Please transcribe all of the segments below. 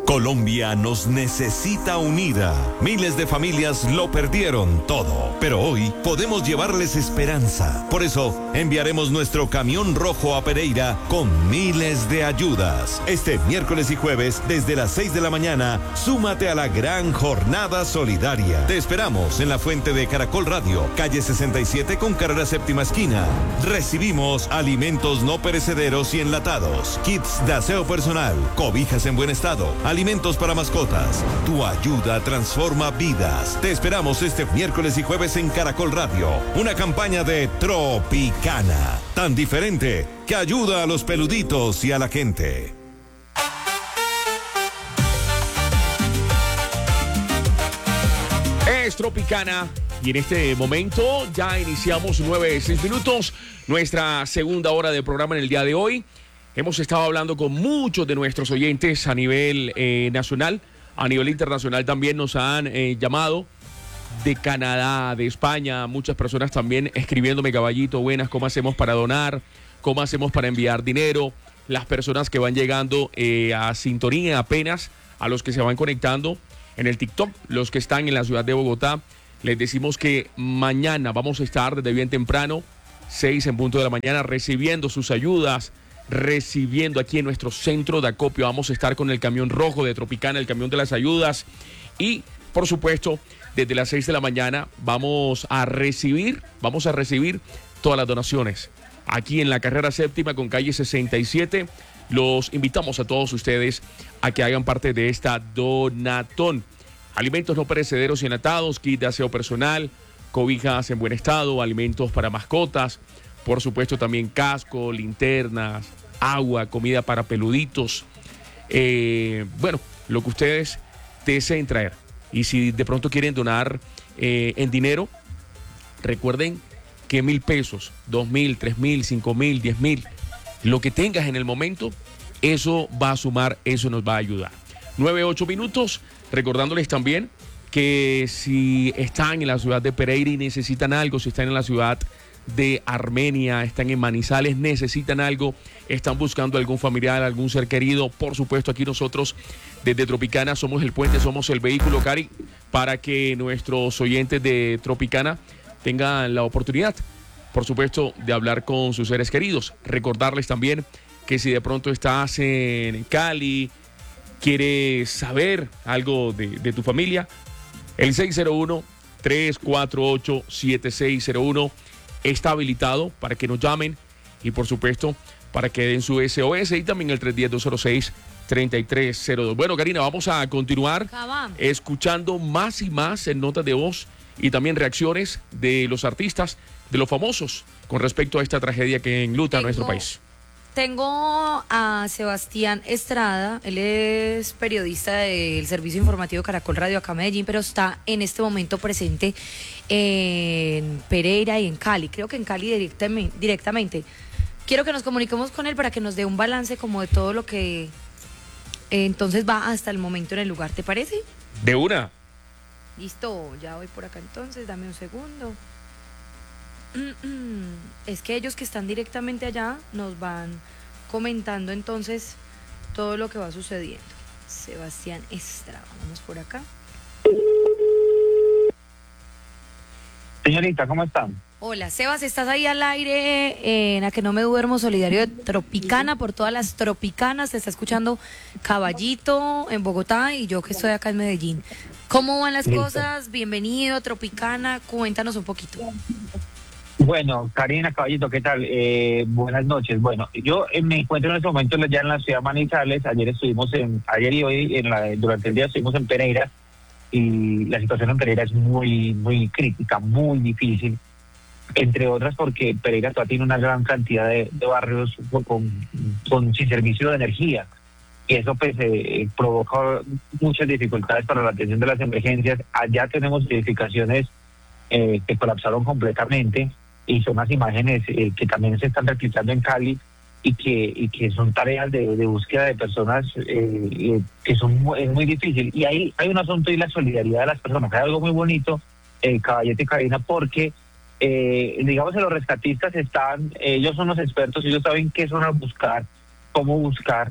Colombia nos necesita unida. Miles de familias lo perdieron todo, pero hoy podemos llevarles esperanza. Por eso enviaremos nuestro camión rojo a Pereira con miles de ayudas. Este miércoles y jueves, desde las 6 de la mañana, súmate a la gran jornada solidaria. Te esperamos en la fuente de Caracol Radio, calle 67 con carrera séptima esquina. Recibimos alimentos no perecederos y enlatados, kits de aseo personal, cobijas en buen estado, alimentos para mascotas. Tu ayuda transforma vidas. Te esperamos este miércoles y jueves en Caracol Radio. Una campaña de Tropicana, tan diferente que ayuda a los peluditos y a la gente. Es Tropicana y en este momento ya iniciamos 9:06 minutos, nuestra segunda hora de programa en el día de hoy. Hemos estado hablando con muchos de nuestros oyentes a nivel nacional, a nivel internacional también nos han llamado de Canadá, de España, muchas personas también escribiéndome, caballito, buenas, ¿cómo hacemos para donar? ¿Cómo hacemos para enviar dinero? Las personas que van llegando a sintonía apenas, a los que se van conectando en el TikTok, los que están en la ciudad de Bogotá, les decimos que mañana vamos a estar desde bien temprano, 6 en punto de la mañana, recibiendo sus ayudas, recibiendo aquí en nuestro centro de acopio. Vamos a estar con el camión rojo de Tropicana, el camión de las ayudas, y por supuesto desde las 6 de la mañana vamos a recibir todas las donaciones aquí en la carrera séptima con calle 67. Los invitamos a todos ustedes a que hagan parte de esta donatón. Alimentos no perecederos y enlatados, kit de aseo personal, cobijas en buen estado, alimentos para mascotas, por supuesto también casco, linternas, agua, comida para peluditos. Bueno, lo que ustedes deseen traer. Y si de pronto quieren donar en dinero, recuerden que 1,000 pesos, 2,000, 3,000, 5,000, 10,000, lo que tengas en el momento, eso va a sumar, eso nos va a ayudar. 9:08 minutos, recordándoles también que si están en la ciudad de Pereira y necesitan algo, si están en la ciudad de Armenia, están en Manizales, necesitan algo, están buscando algún familiar, algún ser querido, por supuesto aquí nosotros desde Tropicana somos el puente, somos el vehículo, Cari, para que nuestros oyentes de Tropicana tengan la oportunidad, por supuesto, de hablar con sus seres queridos. Recordarles también que si de pronto estás en Cali, quieres saber algo de tu familia, el 601-348-7601 está habilitado para que nos llamen y por supuesto para que den su SOS, y también el 310-206-3302. Bueno, Karina, vamos a continuar escuchando más y más en notas de voz y también reacciones de los artistas, de los famosos, con respecto a esta tragedia que enluta a nuestro país. Tengo a Sebastián Estrada, él es periodista del Servicio Informativo Caracol Radio acá en Medellín, pero está en este momento presente en Pereira y en Cali, creo que en Cali directamente. Quiero que nos comuniquemos con él para que nos dé un balance como de todo lo que entonces va hasta el momento en el lugar, ¿te parece? De una. Listo, ya voy por acá entonces, dame un segundo. Es que ellos que están directamente allá nos van comentando entonces todo lo que va sucediendo. Sebastián Estrada, vamos por acá. Señorita, ¿cómo están? Hola, Sebas, estás ahí al aire en A Que No Me Duermo, solidario de Tropicana, por todas las tropicanas, te está escuchando Caballito en Bogotá y yo que estoy acá en Medellín. ¿Cómo van las cosas? Bienvenido, Tropicana, cuéntanos un poquito. Bueno, Karina, Caballito, ¿qué tal? Buenas noches. Bueno, yo me encuentro en este momento ya en la ciudad de Manizales. Ayer y hoy durante el día estuvimos en Pereira y la situación en Pereira es muy, muy crítica, muy difícil, entre otras porque Pereira todavía tiene una gran cantidad de barrios sin servicio de energía y eso pues provoca muchas dificultades para la atención de las emergencias. Allá tenemos edificaciones que colapsaron completamente y son las imágenes que también se están replicando en Cali y que son tareas de búsqueda de personas que es muy difícil. Y ahí hay un asunto y la solidaridad de las personas. Hay algo muy bonito, Caballete y Karina, porque digamos que los rescatistas ellos son los expertos, ellos saben qué zona buscar, cómo buscar,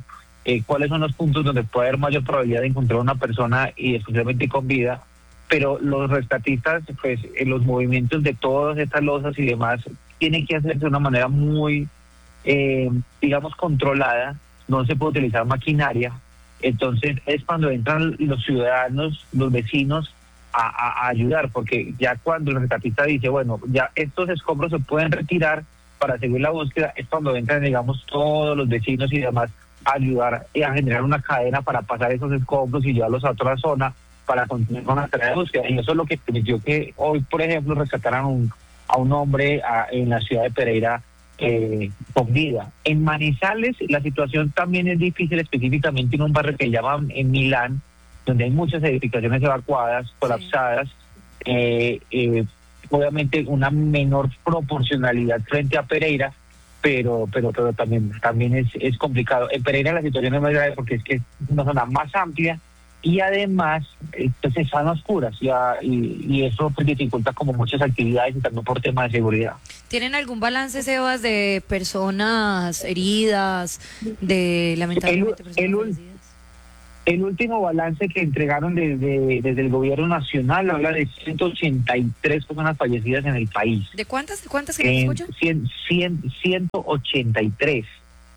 cuáles son los puntos donde puede haber mayor probabilidad de encontrar una persona y especialmente con vida, pero los rescatistas, pues en los movimientos de todas estas losas y demás, tienen que hacerse de una manera muy, digamos, controlada, no se puede utilizar maquinaria, entonces es cuando entran los ciudadanos, los vecinos, a ayudar, porque ya cuando el rescatista dice, bueno, ya estos escombros se pueden retirar para seguir la búsqueda, es cuando entran, digamos, todos los vecinos y demás a ayudar y a generar una cadena para pasar esos escombros y llevarlos a otra zona para continuar con la tarea de búsqueda. Y eso es lo que permitió que hoy, por ejemplo, rescataran a un hombre en la ciudad de Pereira con vida. En Manizales la situación también es difícil, específicamente en un barrio que llaman en Milán, donde hay muchas edificaciones evacuadas, colapsadas, obviamente una menor proporcionalidad frente a Pereira, pero también es complicado. En Pereira la situación es más grave porque es que es una zona más amplia y además pues están oscuras y eso pues dificulta como muchas actividades y también por temas de seguridad. ¿Tienen algún balance, Sebas, de personas heridas, de lamentablemente personas fallecidas? El último balance que entregaron desde el gobierno nacional habla de 183 personas fallecidas en el país. ¿De cuántas que me escucho? 183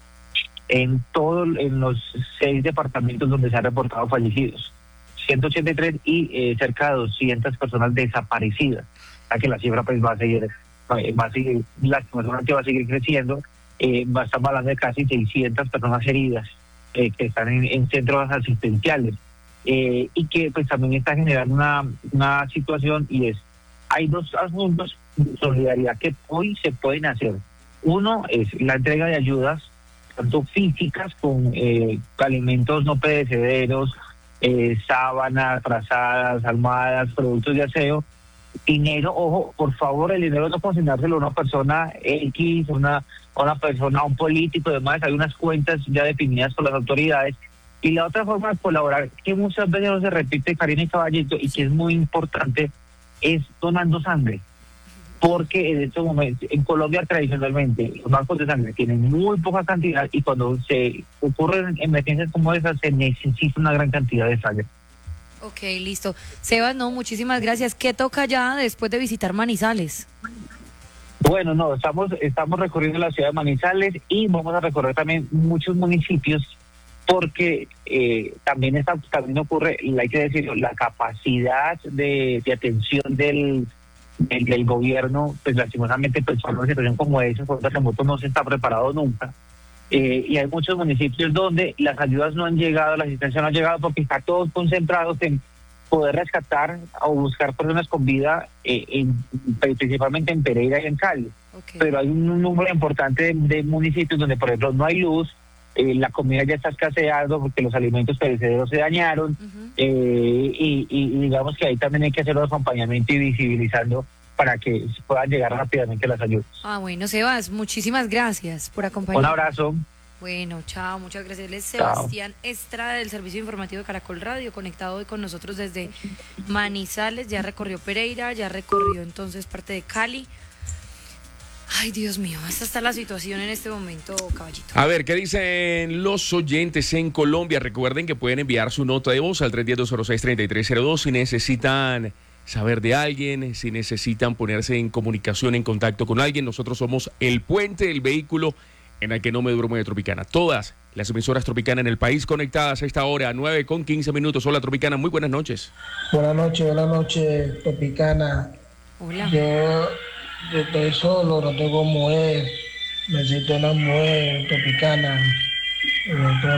en los 6 departamentos donde se han reportado fallecidos. 183 y cerca de 200 personas desaparecidas. O sea que la cifra pues va a seguir lastimosamente va a seguir creciendo. Estamos hablando de casi 600 personas heridas que están en centros asistenciales y que pues también está generando una situación y hay dos asuntos de solidaridad que hoy se pueden hacer. Uno es la entrega de ayudas tanto físicas con alimentos no perecederos, sábanas, frazadas, almohadas, productos de aseo, dinero, ojo, por favor, el dinero no consignárselo a una persona X, a una persona, a un político, demás, hay unas cuentas ya definidas por las autoridades. Y la otra forma de colaborar, que muchas veces no se repite, Karina y Caballito, y que es muy importante, es donando sangre. Porque en estos momentos, en Colombia tradicionalmente, los bancos de sangre tienen muy poca cantidad y cuando se ocurren emergencias como esas, se necesita una gran cantidad de sangre. Ok, listo. Sebas, muchísimas gracias. ¿Qué toca ya después de visitar Manizales? Bueno, estamos recorriendo la ciudad de Manizales y vamos a recorrer también muchos municipios porque también ocurre, hay que decirlo, la capacidad de atención del gobierno, pues lastimosamente pues para una situación como esa, por un terremoto no se está preparado nunca. Y hay muchos municipios donde las ayudas no han llegado, la asistencia no ha llegado porque están todos concentrados en poder rescatar o buscar personas con vida, principalmente en Pereira y en Cali. Okay. Pero hay un número importante de municipios donde, por ejemplo, no hay luz, la comida ya está escaseando porque los alimentos perecederos se dañaron, y digamos que ahí también hay que hacer un acompañamiento y visibilizando para que puedan llegar rápidamente las ayudas. Bueno, Sebas, muchísimas gracias por acompañarnos. Un abrazo. Bueno, chao, muchas gracias. Él es Sebastián Estrada del Servicio Informativo de Caracol Radio, conectado hoy con nosotros desde Manizales, ya recorrió Pereira, ya recorrió entonces parte de Cali. Ay, Dios mío, esta está la situación en este momento, Caballito. A ver, ¿qué dicen los oyentes en Colombia? Recuerden que pueden enviar su nota de voz al 310-206-3302 si necesitan saber de alguien, si necesitan ponerse en comunicación, en contacto con alguien. Nosotros somos el puente, el vehículo en el que no me duermo de Tropicana. Todas las emisoras Tropicana en el país conectadas a esta hora, 9:15. Hola, Tropicana, muy buenas noches. Buenas noches, Tropicana. Hola. Yo estoy solo, no tengo mujer. Necesito una mujer, Tropicana. Necesito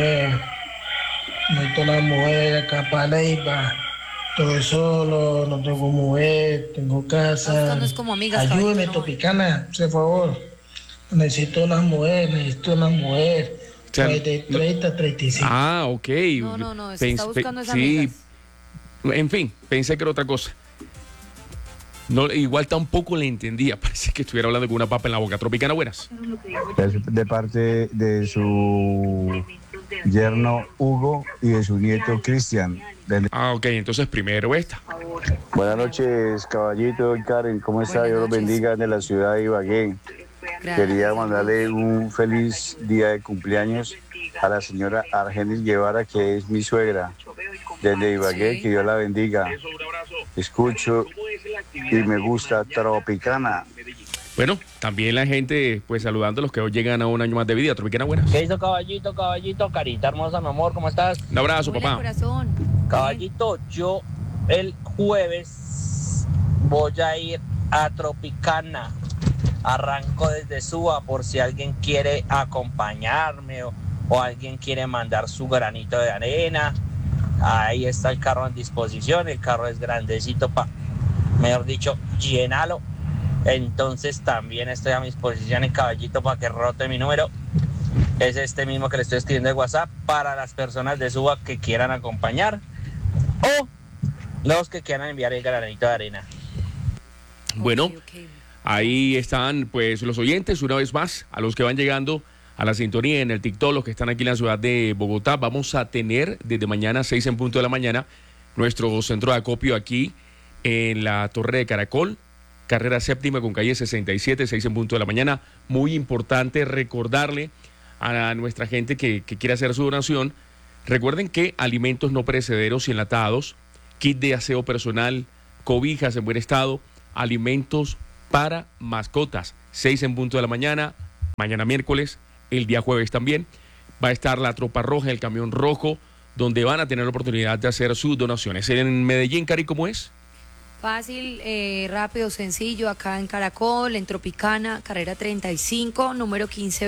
una mujer acá para Leiva. Estoy solo, no tengo mujer, tengo casa. Esto no es como amigas. Ayúdeme, Tropicana, por favor. Necesito una mujer. O sea, de 30, 35. Ah, ok. No, se está buscando esa sí. amigas. En fin, pensé que era otra cosa. No, igual tampoco le entendía. Parece que estuviera hablando con una papa en la boca. Tropicana, buenas. De parte de su yerno Hugo y de su nieto Cristian. Ok, entonces primero esta. Buenas noches, Caballito y Karen. ¿Cómo está? Dios los bendiga de la ciudad de Ibagué. Gracias. Quería mandarle un feliz día de cumpleaños a la señora Argenis Guevara, que es mi suegra, desde Ibagué, Sí. que Dios la bendiga. Escucho y me gusta Tropicana. Bueno, también la gente, pues saludando a los que hoy llegan a un año más de vida. Tropicana, buenas. ¿Qué hizo caballito, caballito? Carita hermosa, mi amor, ¿cómo estás? Un abrazo, Hola, papá. corazón. Caballito, yo el jueves voy a ir a Tropicana. Arranco desde Suba por si alguien quiere acompañarme o alguien quiere mandar su granito de arena. Ahí está el carro en disposición. El carro es grandecito mejor dicho, llénalo. Entonces también estoy a mi disposición en caballito para que rote mi número. Es este mismo que le estoy escribiendo de WhatsApp para las personas de Suba que quieran acompañar o los que quieran enviar el granito de arena. Bueno, Ok, ok. ahí están pues los oyentes, una vez más, a los que van llegando a la sintonía en el TikTok, los que están aquí en la ciudad de Bogotá. Vamos a tener desde mañana 6 en punto de la mañana nuestro centro de acopio aquí en la Torre de Caracol, carrera séptima con calle 67, 6 en punto de la mañana. Muy importante recordarle a nuestra gente que quiere hacer su donación. Recuerden que alimentos no perecederos y enlatados, kit de aseo personal, cobijas en buen estado, alimentos para mascotas, 6 en punto de la mañana, mañana miércoles, el día jueves también. Va a estar la tropa roja, el camión rojo, donde van a tener la oportunidad de hacer sus donaciones. En Medellín, Cari, ¿cómo es? Fácil, rápido, sencillo, acá en Caracol, en Tropicana, carrera 35, número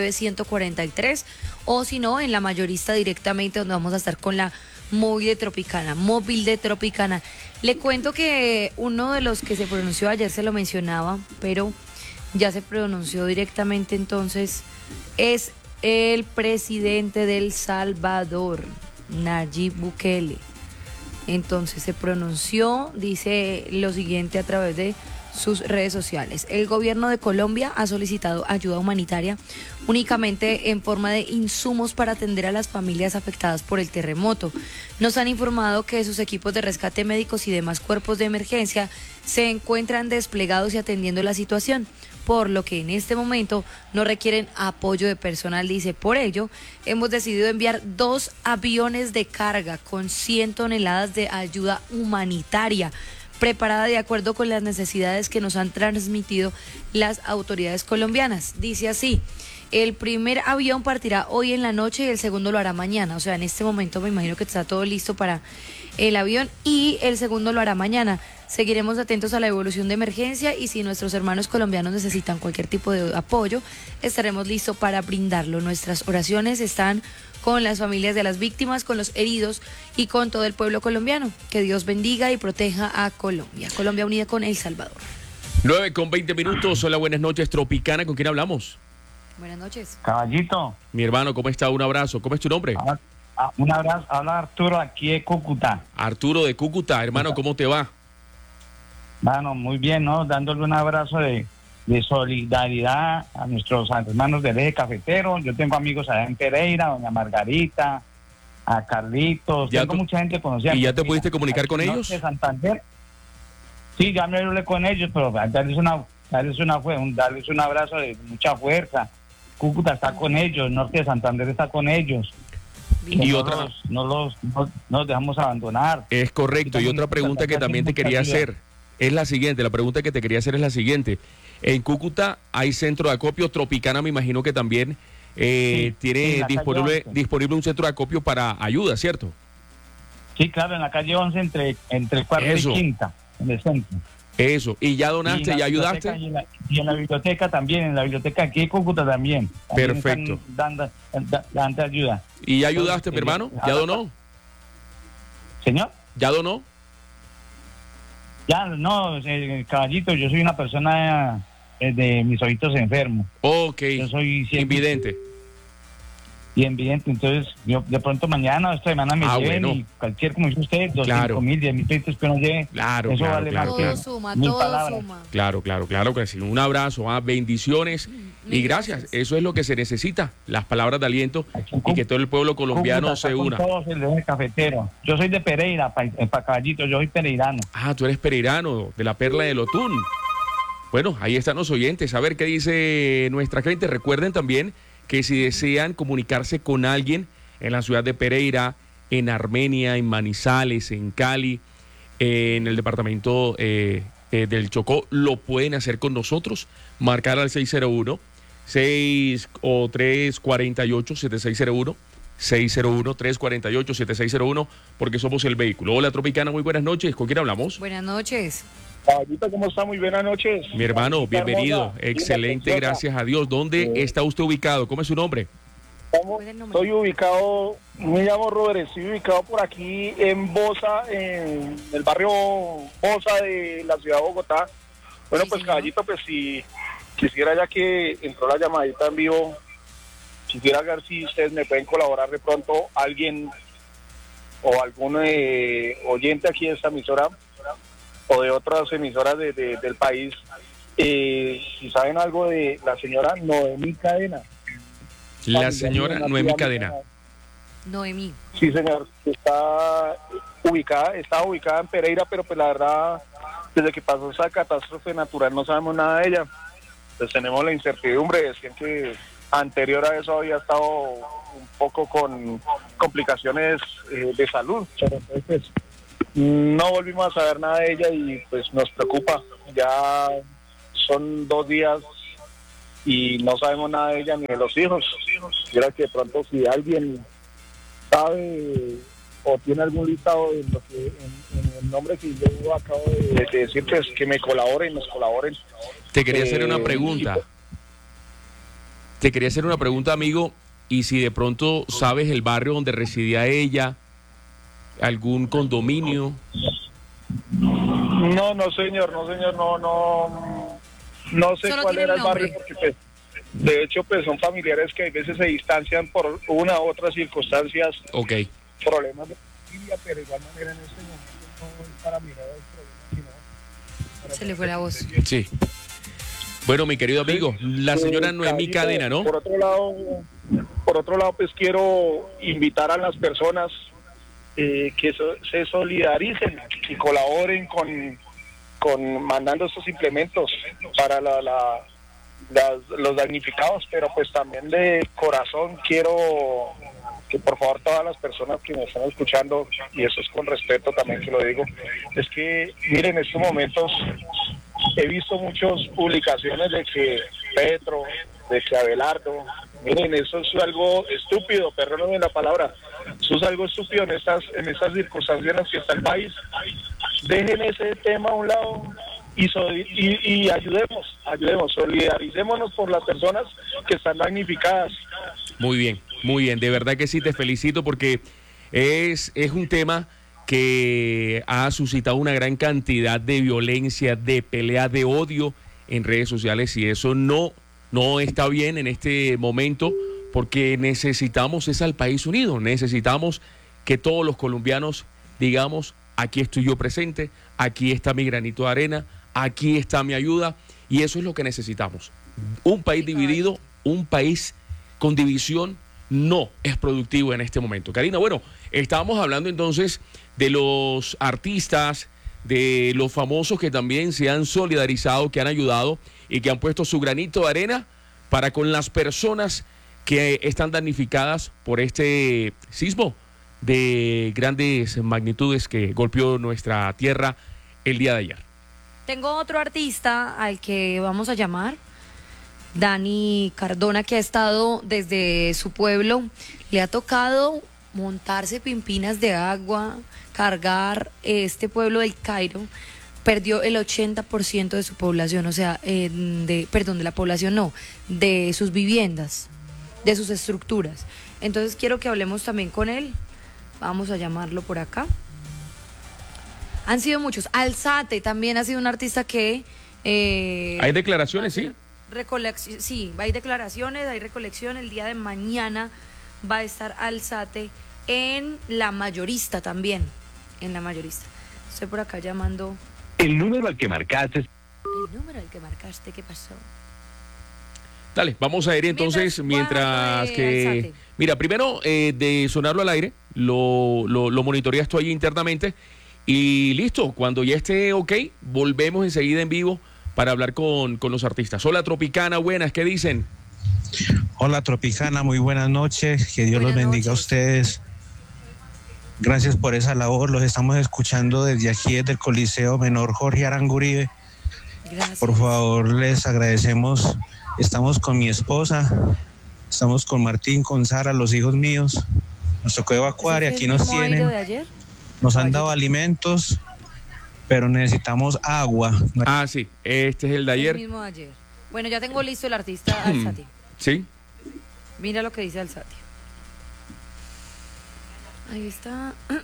15B143, o si no, en la mayorista directamente, donde vamos a estar con la móvil de Tropicana. Le cuento que uno de los que se pronunció ayer se lo mencionaba, pero ya se pronunció directamente, entonces es el presidente de El Salvador, Nayib Bukele. Entonces se pronunció, dice lo siguiente a través de sus redes sociales. El gobierno de Colombia ha solicitado ayuda humanitaria únicamente en forma de insumos para atender a las familias afectadas por el terremoto. Nos han informado que sus equipos de rescate médicos y demás cuerpos de emergencia se encuentran desplegados y atendiendo la situación, por lo que en este momento no requieren apoyo de personal, dice. Por ello, hemos decidido enviar 2 aviones de carga con 100 toneladas de ayuda humanitaria, preparada de acuerdo con las necesidades que nos han transmitido las autoridades colombianas. Dice así: el primer avión partirá hoy en la noche y el segundo lo hará mañana. O sea, en este momento me imagino que está todo listo para el avión y el segundo lo hará mañana. Seguiremos atentos a la evolución de emergencia y si nuestros hermanos colombianos necesitan cualquier tipo de apoyo, estaremos listos para brindarlo. Nuestras oraciones están con las familias de las víctimas, con los heridos y con todo el pueblo colombiano. Que Dios bendiga y proteja a Colombia. Colombia unida con El Salvador. 9:20. Hola, buenas noches, Tropicana. ¿Con quién hablamos? Buenas noches. Caballito, Mi hermano, ¿cómo está? Un abrazo. ¿Cómo es tu nombre? un abrazo. Habla Arturo aquí de Cúcuta. Arturo de Cúcuta. Hermano, ¿cómo te va? Bueno, muy bien, ¿no? Dándole un abrazo de solidaridad a nuestros hermanos del eje cafetero. Yo tengo amigos allá en Pereira, doña Margarita, a Carlitos. Tengo mucha gente conocida. ¿Y ya te pudiste comunicar con ellos? De Santander. Sí, ya me hablé con ellos, pero darles un abrazo de mucha fuerza. Cúcuta está con ellos, Norte de Santander está con ellos. Bien. Y No otra- no los dejamos abandonar. Es correcto. Y otra pregunta que también te quería hacer es la siguiente. La pregunta que te quería hacer es la siguiente. En Cúcuta hay centro de acopio. Tropicana me imagino que también Sí, tiene en la calle 11. disponible un centro de acopio para ayuda, ¿cierto? Sí, claro, en la calle 11 entre cuarta Eso. y quinta, en el centro. Eso. ¿Y ya donaste? Y en la ¿Ya biblioteca ayudaste? Y en la biblioteca también, en la biblioteca aquí de Cúcuta también. Perfecto. Están dando ayuda. ¿Y ya ayudaste, mi hermano? ¿Ya donó? Señor, ¿Ya donó? ya no, caballito, yo soy una persona de mis ojitos enfermos. Ok. Yo soy siempre Invidente. bien vidente, entonces yo de pronto mañana o esta semana me lleven bueno. y cualquier, como dice usted, 200.000, Claro. 10.000 pesitos que uno lleve, Claro, eso claro, vale claro, más Todo claro. suma, mil todo palabras. suma. Claro que sí. Un abrazo, bendiciones y Mil gracias. gracias. Eso es lo que se necesita, las palabras de aliento Aquí en y que todo el pueblo colombiano Cúcuta está se con una. todos el eje cafetero. Yo soy de Pereira, para caballito, yo soy pereirano. Ah, tú eres pereirano, de la Perla del Otún. Bueno, ahí están los oyentes. A ver qué dice nuestra gente. Recuerden también que si desean comunicarse con alguien en la ciudad de Pereira, en Armenia, en Manizales, en Cali, en el departamento del Chocó, lo pueden hacer con nosotros, marcar al 601-348-7601, 601-348-7601, porque somos el vehículo. Hola Tropicana, muy buenas noches, ¿con quién hablamos? Buenas noches. Caballito, ¿cómo está? Muy buenas noches. Mi hermano, bienvenido, excelente, gracias a Dios. ¿Dónde está usted ubicado? ¿Cómo es su nombre? Estoy ubicado, me llamo Robert, estoy ubicado por aquí en Bosa, en el barrio Bosa de la ciudad de Bogotá. Bueno, pues caballito, pues si quisiera, ya que entró la llamadita en vivo, quisiera ver si ustedes me pueden colaborar de pronto, alguien o algún oyente aquí de esta emisora o de otras emisoras del país, si saben algo de la señora Noemí Cadena. La señora Noemí Cadena. Noemí. Sí, señor, está ubicada en Pereira, pero pues la verdad, desde que pasó esa catástrofe natural no sabemos nada de ella. Pues tenemos la incertidumbre, decían que anterior a eso había estado un poco con complicaciones de salud, pero entonces no volvimos a saber nada de ella y pues nos preocupa. Ya son 2 días y no sabemos nada de ella ni de los hijos. Quiero que de pronto, si alguien sabe o tiene algún listado en el nombre que yo acabo de decir, pues que me colaboren, nos colaboren. Te quería hacer una pregunta. Te quería hacer una pregunta, amigo, y si de pronto sabes el barrio donde residía ella, algún condominio. No, señor, no sé cuál era el barrio, porque pues, de hecho, pues son familiares que a veces se distancian por una u otra circunstancias, problemas de familia, pero de igual manera en este momento no es para mirar el problema, sino se le fue la voz. Sí. Bueno, mi querido amigo, la señora Noemí Cadena, ¿no? Por otro lado, pues quiero invitar a las personas que se solidaricen y colaboren con mandando estos implementos para los damnificados, pero pues también de corazón quiero que por favor todas las personas que me están escuchando, y eso es con respeto también que lo digo, es que miren, en estos momentos he visto muchas publicaciones de que Petro, de que Abelardo, miren, eso es algo estúpido, perdónenme la palabra, eso es algo estúpido en estas circunstancias en las que está el país. Dejen ese tema a un lado y ayudemos, solidaricémonos por las personas que están damnificadas. Muy bien, de verdad que sí, te felicito porque es un tema que ha suscitado una gran cantidad de violencia, de pelea, de odio en redes sociales, y eso no está bien en este momento, porque necesitamos es al país unido, necesitamos que todos los colombianos digamos: aquí estoy yo presente, aquí está mi granito de arena, aquí está mi ayuda, y eso es lo que necesitamos. Un país dividido, un país con división no es productivo en este momento. Karina, bueno, estábamos hablando entonces de los artistas, de los famosos que también se han solidarizado, que han ayudado y que han puesto su granito de arena para con las personas que están damnificadas por este sismo de grandes magnitudes que golpeó nuestra tierra el día de ayer. Tengo otro artista al que vamos a llamar, Dani Cardona, que ha estado desde su pueblo. Le ha tocado montarse pimpinas de agua, cargar este pueblo del Cairo. Perdió el 80% de su población, o sea, de la población no, de sus viviendas, de sus estructuras. Entonces quiero que hablemos también con él. Vamos a llamarlo por acá. Han sido muchos. Alzate también ha sido un artista que... hay declaraciones, sí. Sí, hay declaraciones, hay recolección. El día de mañana va a estar Alzate en La Mayorista también. En La Mayorista. Estoy por acá llamando. El número al que marcaste, ¿qué pasó? Dale, vamos a ir entonces mientras que... Alzate. Mira, primero de sonarlo al aire, lo monitoreas tú ahí internamente y listo, cuando ya esté ok, volvemos enseguida en vivo para hablar con los artistas. Hola Tropicana, buenas, ¿qué dicen? Hola Tropicana, muy buenas noches, que Dios Buenas los bendiga a noches. ustedes. Gracias por esa labor, los estamos escuchando desde aquí, desde el Coliseo Menor Jorge Aranguribe. Gracias. Por favor, les agradecemos. Estamos con mi esposa, estamos con Martín, con Sara, los hijos míos. Nos tocó evacuar y ¿Ese aquí fue el nos mismo aire tienen. de ayer? Nos han dado alimentos, pero necesitamos agua. Ah, sí, este es el de El ayer. mismo de ayer. Bueno, ya tengo listo el artista Alzati. Sí. Mira lo que dice Alzati. Ahí está. Ahora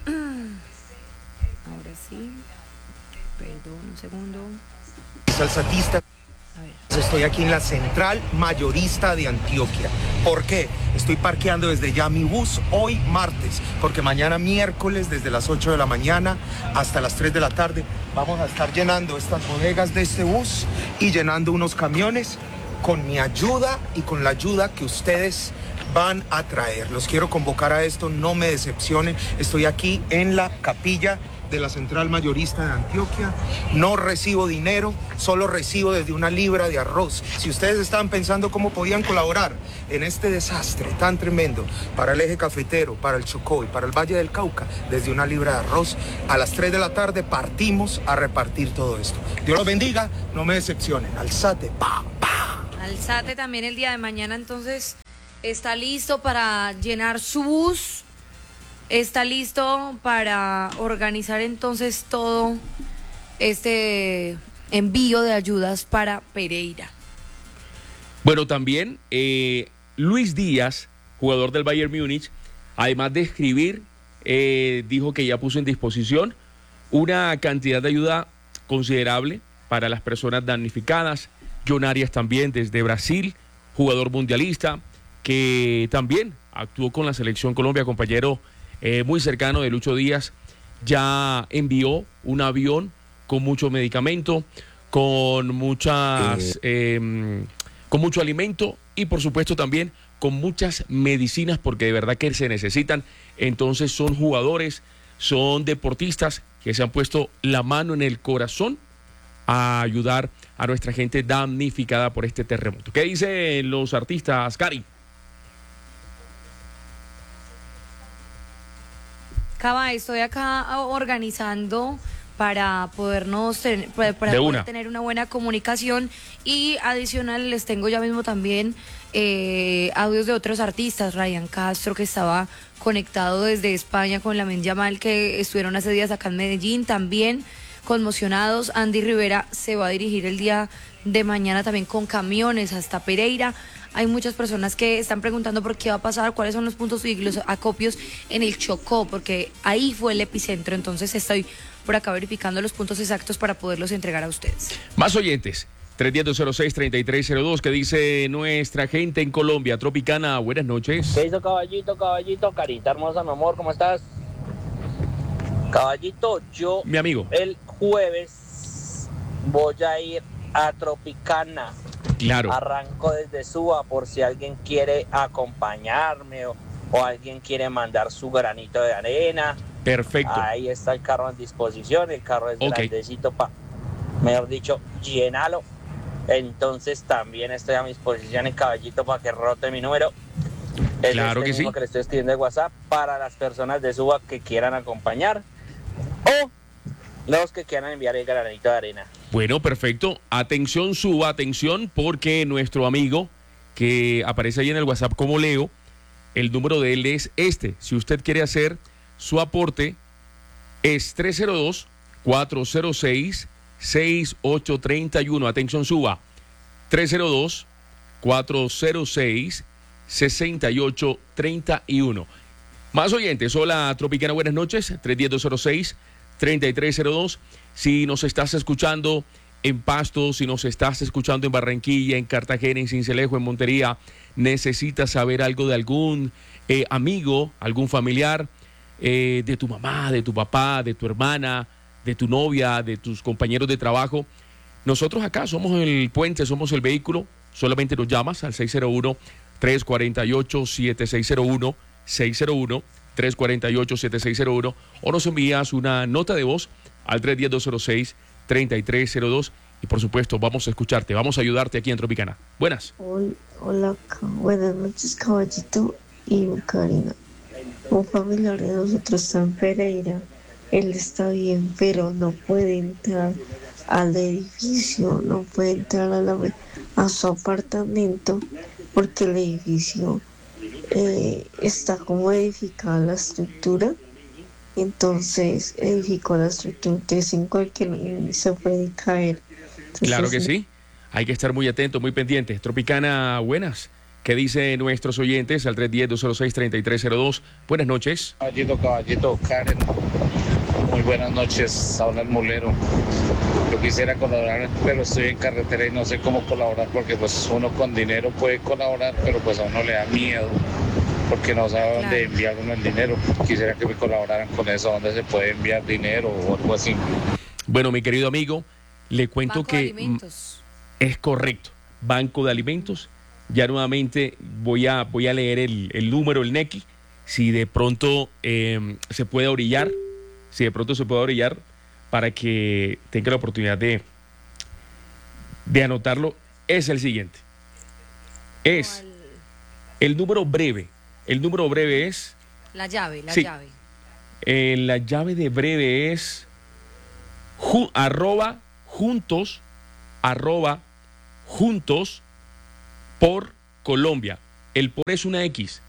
sí. Perdón, un segundo. Alzatista. Estoy aquí en la central mayorista de Antioquia. ¿Por qué? Estoy parqueando desde ya mi bus hoy martes, porque mañana miércoles desde las 8 de la mañana hasta las 3 de la tarde vamos a estar llenando estas bodegas de este bus y llenando unos camiones con mi ayuda y con la ayuda que ustedes van a traer. Los quiero convocar a esto, no me decepcionen. Estoy aquí en la capilla de la Central Mayorista de Antioquia. No recibo dinero, solo recibo desde 1 libra de arroz. Si ustedes estaban pensando cómo podían colaborar en este desastre tan tremendo para el eje cafetero, para el Chocó y para el Valle del Cauca, desde 1 libra de arroz, a las 3 de la tarde partimos a repartir todo esto. Dios los bendiga, no me decepcionen. Alzate, pa, pa. Alzate también el día de mañana, entonces, está listo para llenar su bus. Está listo para organizar entonces todo este envío de ayudas para Pereira. Bueno, también Luis Díaz, jugador del Bayern Múnich, además de escribir, dijo que ya puso en disposición una cantidad de ayuda considerable para las personas damnificadas. John Arias también desde Brasil, jugador mundialista, que también actuó con la Selección Colombia, compañero muy cercano de Lucho Díaz, ya envió un avión con mucho medicamento, con muchas, con mucho alimento y por supuesto también con muchas medicinas, porque de verdad que se necesitan. Entonces son jugadores, son deportistas que se han puesto la mano en el corazón a ayudar a nuestra gente damnificada por este terremoto. ¿Qué dicen los artistas, Cari? Cava, estoy acá organizando para podernos para poder tener una buena comunicación, y adicional les tengo ya mismo también audios de otros artistas. Ryan Castro, que estaba conectado desde España con Lamine Yamal, que estuvieron hace días acá en Medellín, también conmocionados. Andy Rivera se va a dirigir el día de mañana también con camiones hasta Pereira. Hay muchas personas que están preguntando por qué va a pasar, cuáles son los puntos y los acopios en el Chocó, porque ahí fue el epicentro. Entonces estoy por acá verificando los puntos exactos para poderlos entregar a ustedes. Más oyentes, 310-06-3302, que dice nuestra gente en Colombia. Tropicana, buenas noches. ¿Qué hizo Caballito, carita hermosa, mi amor, ¿cómo estás? Caballito, yo mi amigo, el jueves voy a ir a Tropicana. Claro. Arranco desde Suba por si alguien quiere acompañarme o alguien quiere mandar su granito de arena. Perfecto. Ahí está el carro en disposición, el carro es grandecito para, mejor dicho, llenalo. Entonces también estoy a mi disposición en Caballito para que rote mi número. Claro que sí. Que le estoy escribiendo de WhatsApp para las personas de Suba que quieran acompañar o los que quieran enviar el granito de arena. Bueno, perfecto. Atención, Suba, atención, porque nuestro amigo que aparece ahí en el WhatsApp como Leo, el número de él es este. Si usted quiere hacer su aporte, es 302-406-6831. Atención, Suba. 302-406-6831. Más oyentes. Hola, Tropicana, buenas noches. 310-206-3302. Si nos estás escuchando en Pasto, si nos estás escuchando en Barranquilla, en Cartagena, en Sincelejo, en Montería, necesitas saber algo de algún amigo, algún familiar, de tu mamá, de tu papá, de tu hermana, de tu novia, de tus compañeros de trabajo. Nosotros acá somos el puente, somos el vehículo. Solamente nos llamas al 601-348-7601, 601-348-7601, o nos envías una nota de voz al 310-206-3302 y por supuesto vamos a escucharte, vamos a ayudarte aquí en Tropicana. Buenas. Hola, buenas noches, Caballito y Karina. Un familiar de nosotros está en Pereira. Él está bien, pero no puede entrar al edificio, no puede entrar a su apartamento porque el edificio está como edificada la estructura. Entonces edificó la estructura, entonces en cualquier momento se puede caer. Entonces, claro que sí, hay que estar muy atentos, muy pendientes. Tropicana, buenas. ¿Qué dicen nuestros oyentes al 310-206-3302? Buenas noches. Caballito, Karen. Muy buenas noches, habla el mulero. Yo quisiera colaborar, pero estoy en carretera y no sé cómo colaborar porque pues uno con dinero puede colaborar, pero pues a uno le da miedo porque no sabe dónde enviar uno el dinero. Quisiera que me colaboraran con eso, dónde se puede enviar dinero o algo así. Bueno, mi querido amigo, le cuento Banco de que Alimentos. es correcto. Banco de Alimentos. Ya nuevamente voy a leer el número, el NECI, si de pronto se puede orillar, para que tenga la oportunidad de anotarlo. Es el siguiente. Es el número breve. El número breve es... La llave. La llave de breve es juntos por Colombia. El por es una X.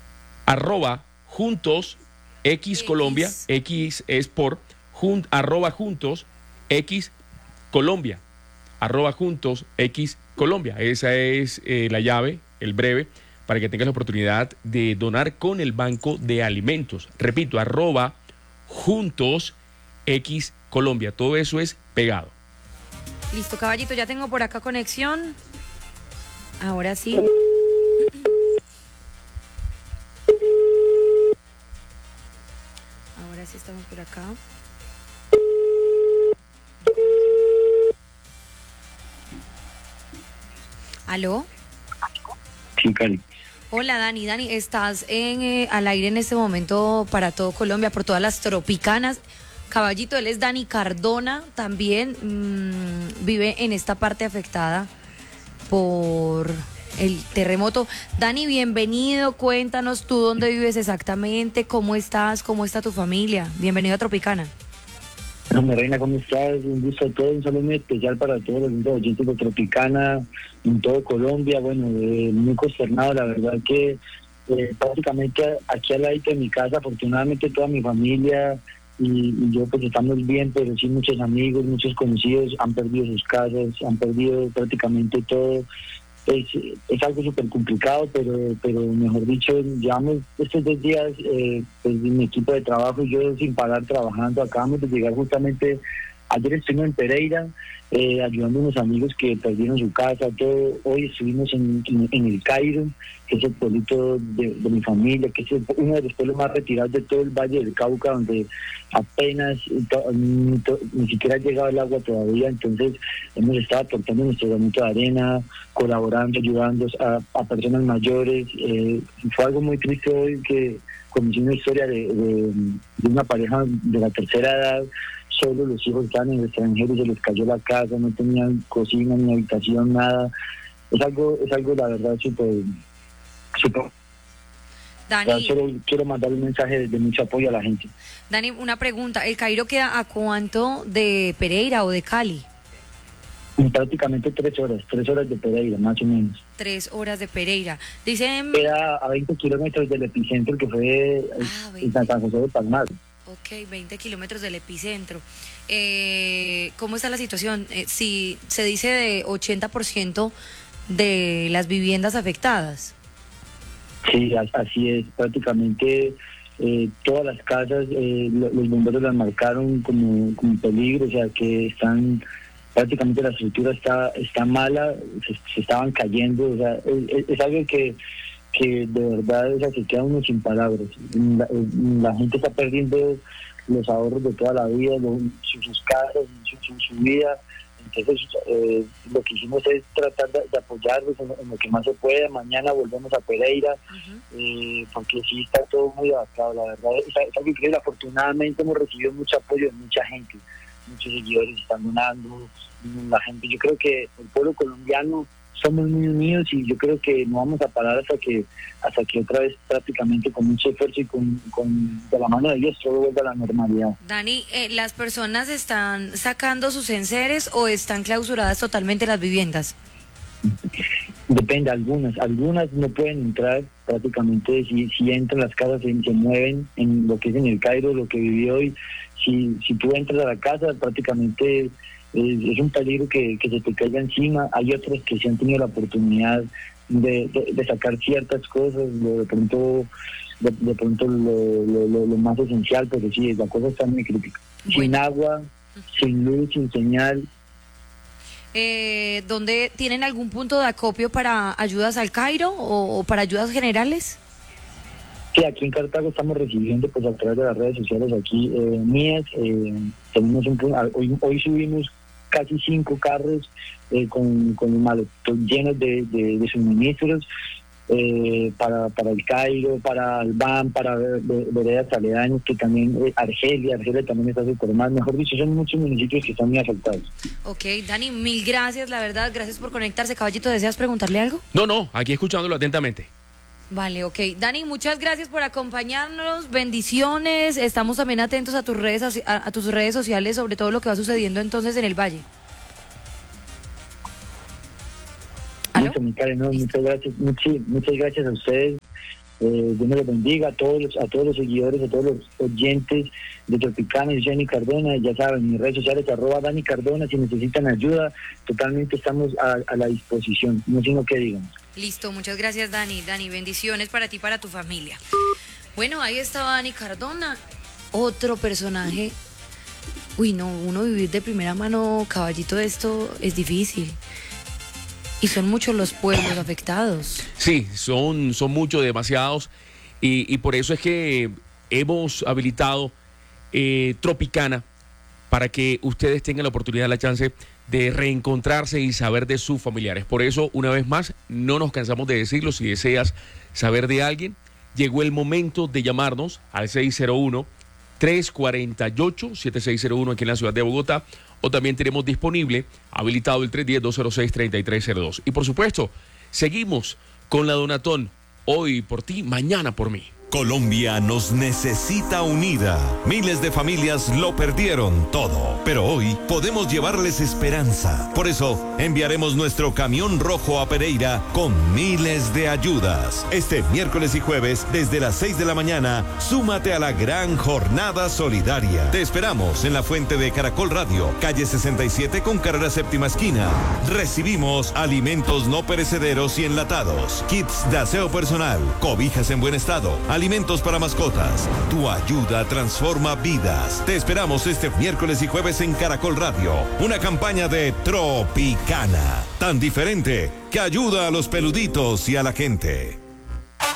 @juntos X Colombia. X es por @juntos X Colombia. @juntos X Colombia. Esa es la llave, el breve, para que tengas la oportunidad de donar con el Banco de Alimentos. Repito, @juntos X Colombia. Todo eso es pegado. Listo, Caballito, ya tengo por acá conexión. Ahora sí. Ahora sí estamos por acá. ¿Aló? Sí, Cari. Hola, Dani. Dani, estás al aire en este momento para todo Colombia, por todas las Tropicanas. Caballito, él es Dani Cardona, también vive en esta parte afectada por el terremoto. Dani, bienvenido, cuéntanos tú dónde vives exactamente, cómo estás, cómo está tu familia. Bienvenido a Tropicana. Mi reina, ¿cómo estás? Un gusto a todos, un saludo muy especial para todos los oyentes de Tropicana en todo Colombia. Bueno, muy consternado, la verdad que prácticamente aquí al ladito de mi casa, afortunadamente toda mi familia y yo pues estamos bien, pero sí muchos amigos, muchos conocidos han perdido sus casas, han perdido prácticamente todo. Es algo súper complicado, pero mejor dicho, llevamos estos 2 días, pues mi equipo de trabajo y yo sin parar trabajando. Acabamos de llegar justamente, ayer estuvimos en Pereira, ayudando a unos amigos que perdieron su casa, todo. Hoy estuvimos en el Cairo, que es el pueblito de mi familia, que es uno de los pueblos más retirados de todo el Valle del Cauca, donde apenas ni siquiera ha llegado el agua todavía. Entonces hemos estado aportando nuestro granito de arena, colaborando, ayudando a personas mayores. Fue algo muy triste hoy que conocí una historia de una pareja de la tercera edad. Solo los hijos estaban en el extranjero y se les cayó la casa, no tenían cocina ni habitación, nada. Es algo la verdad súper. Dani, quiero mandar un mensaje de mucho apoyo a la gente. Dani, una pregunta. ¿El Cairo queda a cuánto de Pereira o de Cali? Prácticamente 3 horas de Pereira, más o menos. 3 horas de Pereira. Dicen... Queda a 20 kilómetros del epicentro, que fue en San José de Palmar. Ok, 20 kilómetros del epicentro. ¿Cómo está la situación? Si se dice de 80% de las viviendas afectadas. Sí, así es. Prácticamente todas las casas, los bomberos las marcaron como peligro, o sea que están... Prácticamente la estructura está mala, se estaban cayendo, o sea, es algo que de verdad, o sea, se queda uno sin palabras. La gente está perdiendo los ahorros de toda la vida, sus casas, su vida. Entonces, lo que hicimos es tratar de apoyarlos en lo que más se pueda. Mañana volvemos a Pereira, porque sí está todo muy adaptado, la verdad. Es algo increíble. Afortunadamente hemos recibido mucho apoyo de mucha gente. muchos seguidores están donando, la gente, yo creo que el pueblo colombiano somos muy unidos y yo creo que no vamos a parar hasta que otra vez prácticamente con mucho esfuerzo y con de la mano de Dios todo vuelva a la normalidad. Dani, ¿las personas están sacando sus enseres o están clausuradas totalmente las viviendas? Depende, algunas no pueden entrar prácticamente, si entran las casas se mueven en lo que es en el Cairo, lo que viví hoy, si tú entras a la casa prácticamente es un peligro que se te caiga encima. Hay otros que sí han tenido la oportunidad de sacar ciertas cosas, de pronto lo más esencial, pero sí, la cosa está muy crítica. Sin agua, sin luz, sin señal. ¿Dónde tienen algún punto de acopio para ayudas al Cairo o para ayudas generales? Sí, aquí en Cartago estamos recibiendo pues a través de las redes sociales aquí mías, tenemos hoy subimos casi 5 carros con maletón llenos de suministros para el Cairo, para Albán, para veredas aledañas, que también Argelia también está súper mal. Mejor dicho, son muchos municipios que están muy afectados. Ok, Dani, mil gracias, la verdad, gracias por conectarse. Caballito, ¿deseas preguntarle algo? No, aquí escuchándolo atentamente. Vale, ok. Dani, muchas gracias por acompañarnos, bendiciones. Estamos también atentos a tus redes sociales sobre todo lo que va sucediendo entonces en el Valle. ¿Aló? Muchas gracias a ustedes. Dios me los bendiga, a todos los seguidores, a todos los oyentes de Tropicana y Dani Cardona. Ya saben, mis redes sociales @Dani Cardona. Si necesitan ayuda, totalmente estamos a la disposición. No sino que digan. Listo, muchas gracias, Dani. Dani, bendiciones para ti y para tu familia. Bueno, ahí estaba Dani Cardona, otro personaje. Uy, no, uno vivir de primera mano, caballito, de esto es difícil. Y son muchos los pueblos afectados. Sí, son muchos, demasiados. Y por eso es que hemos habilitado Tropicana para que ustedes tengan la oportunidad, la chance de reencontrarse y saber de sus familiares. Por eso, una vez más, no nos cansamos de decirlo. Si deseas saber de alguien, llegó el momento de llamarnos al 601-348-7601 aquí en la ciudad de Bogotá, o también tenemos disponible, habilitado el 310-206-3302. Y por supuesto, seguimos con la Donatón, hoy por ti, mañana por mí. Colombia nos necesita unida. Miles de familias lo perdieron todo, pero hoy podemos llevarles esperanza. Por eso enviaremos nuestro camión rojo a Pereira con miles de ayudas. Este miércoles y jueves desde las 6 de la mañana, súmate a la gran jornada solidaria. Te esperamos en la fuente de Caracol Radio, calle 67 con carrera séptima esquina. Recibimos alimentos no perecederos y enlatados, kits de aseo personal, cobijas en buen estado, alimentos para mascotas. Tu ayuda transforma vidas. Te esperamos este miércoles y jueves en Caracol Radio. Una campaña de Tropicana, tan diferente que ayuda a los peluditos y a la gente.